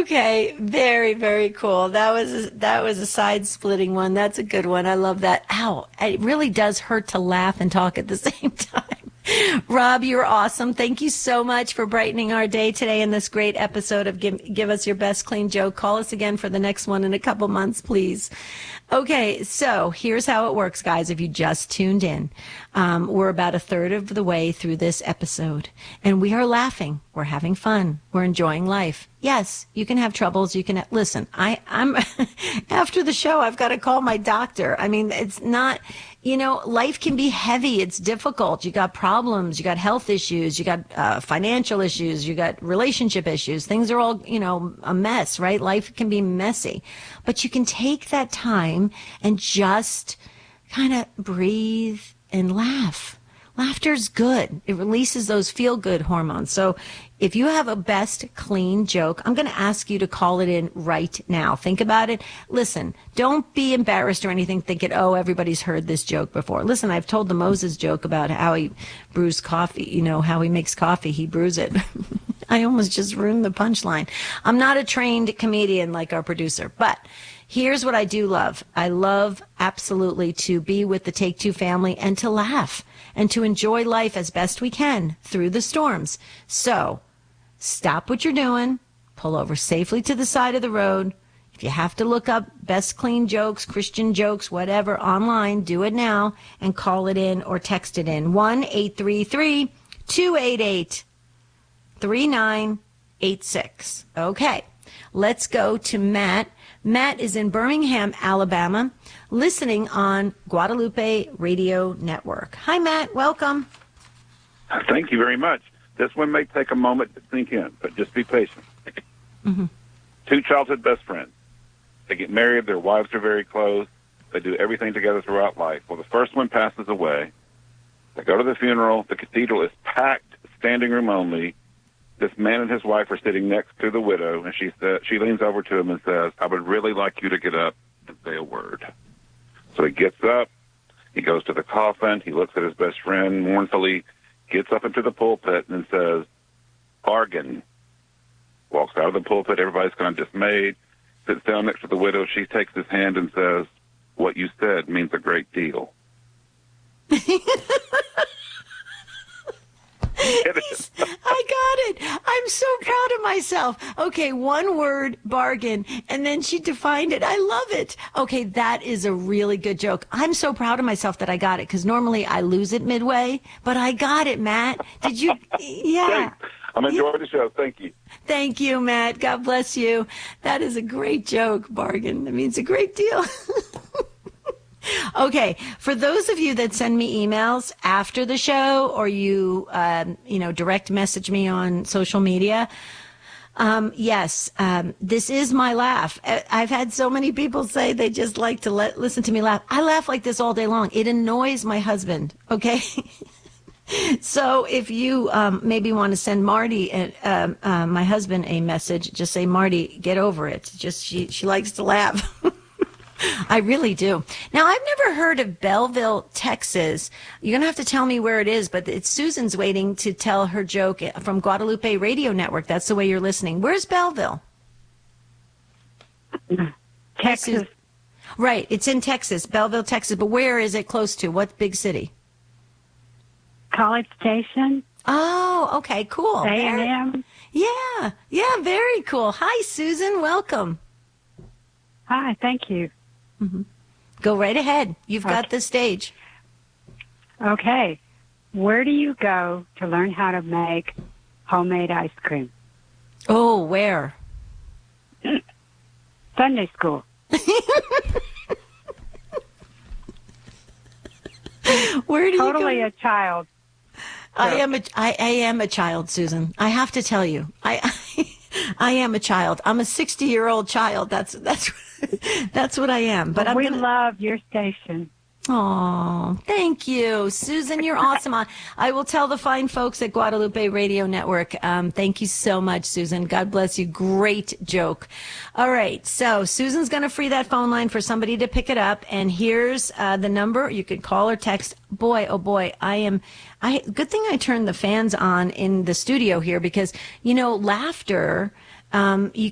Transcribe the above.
Okay, very, very cool. That was a side-splitting one. That's a good one. I love that. Ow, it really does hurt to laugh and talk at the same time. Rob, you're awesome. Thank you so much for brightening our day today in this great episode of Give Us Your Best Clean Joke. Call us again for the next one in a couple months, please. Okay, so here's how it works, guys. If you just tuned in, we're about a third of the way through this episode, and we are laughing. We're having fun. We're enjoying life. Yes, you can have troubles. You can listen. I'm after the show, I've got to call my doctor. I mean, it's not, life can be heavy. It's difficult. You got problems. You got health issues. You got financial issues. You got relationship issues. Things are all, a mess, right? Life can be messy, but you can take that time and just kind of breathe and laugh. Laughter's good. It releases those feel-good hormones. So if you have a best clean joke, I'm going to ask you to call it in right now. Think about it. Listen, don't be embarrassed or anything thinking, oh, everybody's heard this joke before. Listen, I've told the Moses joke about how he brews coffee, how he makes coffee. He brews it. I almost just ruined the punchline. I'm not a trained comedian like our producer, but here's what I do love. I love absolutely to be with the Take Two family and to laugh and to enjoy life as best we can through the storms. So stop what you're doing, pull over safely to the side of the road. If you have to look up best clean jokes, Christian jokes, whatever, online, do it now and call it in or text it in. 1-833-288-3986. Okay, let's go to Matt. Matt is in Birmingham, Alabama, listening on Guadalupe Radio Network. Hi, Matt. Welcome. Thank you very much. This one may take a moment to sink in, but just be patient. Mm-hmm. Two childhood best friends. They get married. Their wives are very close. They do everything together throughout life. Well, the first one passes away. They go to the funeral. The cathedral is packed, standing room only. This man and his wife are sitting next to the widow, and she leans over to him and says, I would really like you to get up and say a word. So he gets up, he goes to the coffin, he looks at his best friend mournfully, gets up into the pulpit and says, bargain. Walks out of the pulpit, everybody's kind of dismayed, sits down next to the widow, she takes his hand and says, what you said means a great deal. I got it. I'm so proud of myself. Okay, one word, bargain, and then she defined it. I love it. Okay, that is a really good joke. I'm so proud of myself that I got it, because normally I lose it midway, but I got it, Matt. Did you? Yeah. Thanks. I'm enjoying the show. Thank you. Thank you, Matt. God bless you. That is a great joke, bargain. That means a great deal. Okay, for those of you that send me emails after the show or you direct message me on social media, yes, this is my laugh. I've had so many people say they just like to listen to me laugh. I laugh like this all day long. It annoys my husband, okay? So if you maybe want to send Marty, my husband, a message, just say, Marty, get over it. Just she likes to laugh. I really do. Now, I've never heard of Belleville, Texas. You're going to have to tell me where it is, but it's Susan's waiting to tell her joke from Guadalupe Radio Network. That's the way you're listening. Where's Belleville? Texas. Right. It's in Texas, Belleville, Texas. But where is it close to? What big city? College Station. Oh, okay. Cool. A&M. Yeah. Yeah. Very cool. Hi, Susan. Welcome. Hi. Thank you. Mm-hmm. Go right ahead. You've got the stage. Okay. Where do you go to learn how to make homemade ice cream? Oh, where? Sunday school. Where do you go? Totally a child. I am a child, Susan. I have to tell you. I am a child. I'm a 60-year-old child. That's what I am. But we love your station. Oh, thank you, Susan. You're awesome. I will tell the fine folks at Guadalupe Radio Network. Thank you so much, Susan. God bless you. Great joke. All right. So Susan's going to free that phone line for somebody to pick it up. And here's the number. You could call or text. Boy, oh boy, good thing I turned the fans on in the studio here because, laughter, you